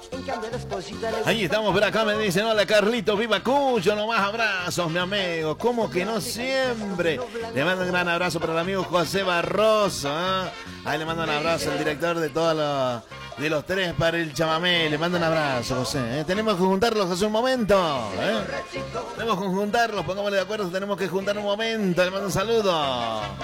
Ahí estamos por acá, me dicen, hola Carlitos, viva Cuyo, nomás abrazos, mi amigo. ¿Cómo que no siempre? Le mando un gran abrazo para el amigo José Barroso, ¿eh? Ahí le mando un abrazo al director de todos los tres para el chamamé. Le mando un abrazo, José. Tenemos que juntarlos hace un momento. Tenemos que juntarlos, pongámosle de acuerdo, tenemos que juntar un momento. Le mando un saludo.